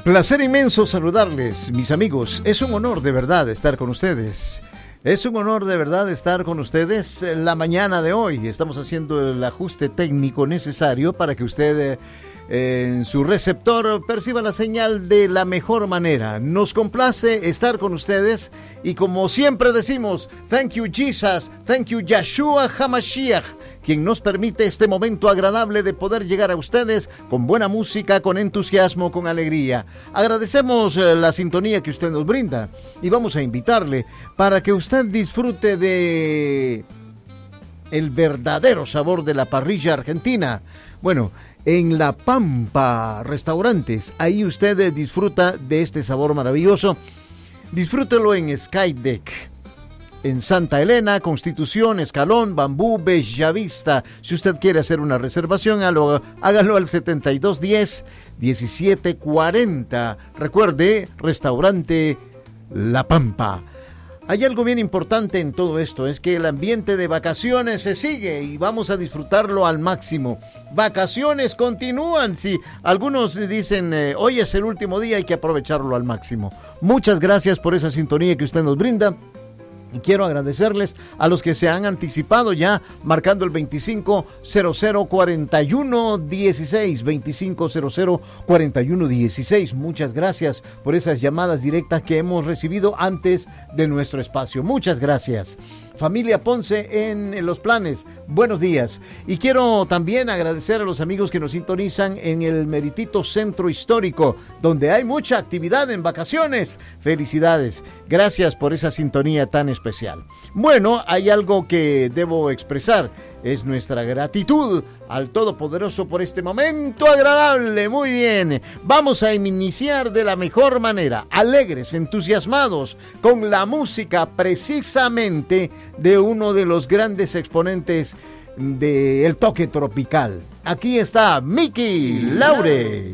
Placer inmenso saludarles, mis amigos. Es un honor de verdad estar con ustedes. Es un honor de verdad estar con ustedes la mañana de hoy. Estamos haciendo el ajuste técnico necesario para que usted en su receptor perciba la señal de la mejor manera. Nos complace estar con ustedes y como siempre decimos, thank you Jesus, thank you Yeshua HaMashiach, quien nos permite este momento agradable de poder llegar a ustedes con buena música, con entusiasmo, con alegría. Agradecemos la sintonía que usted nos brinda y vamos a invitarle para que usted disfrute de el verdadero sabor de la parrilla argentina. Bueno, en La Pampa Restaurantes, ahí usted disfruta de este sabor maravilloso. Disfrútelo en Skydeck, en Santa Elena, Constitución, Escalón, Bambú, Bellavista. Si usted quiere hacer una reservación, hágalo al 7210-1740. Recuerde, Restaurante La Pampa. Hay algo bien importante en todo esto, es que el ambiente de vacaciones se sigue y vamos a disfrutarlo al máximo. Vacaciones continúan, si algunos dicen, hoy es el último día, hay que aprovecharlo al máximo. Muchas gracias por esa sintonía que usted nos brinda. Y quiero agradecerles a los que se han anticipado ya marcando el 25004116, 25004116. Muchas gracias por esas llamadas directas que hemos recibido antes de nuestro espacio. Muchas gracias. Familia Ponce en Los Planes, buenos días. Y quiero también agradecer a los amigos que nos sintonizan en el meritito Centro Histórico, donde hay mucha actividad en vacaciones. Felicidades, gracias por esa sintonía tan especial. Bueno, hay algo que debo expresar, es nuestra gratitud al Todopoderoso por este momento agradable. Muy bien, vamos a iniciar de la mejor manera, alegres, entusiasmados, con la música precisamente de uno de los grandes exponentes del toque tropical. Aquí está Mickey Laure.